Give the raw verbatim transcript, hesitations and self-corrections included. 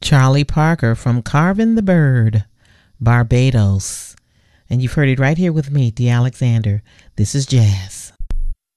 Charlie Parker from Carvin' the Bird, Barbados. And you've heard it right here with me, Dee Alexander. This is jazz.